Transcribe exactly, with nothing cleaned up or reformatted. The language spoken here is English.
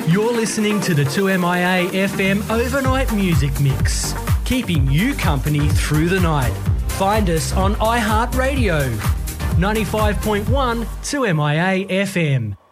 You're listening to the two M I A F M Overnight Music Mix, keeping you company through the night. Find us on iHeartRadio, ninety-five point one two M I A F M.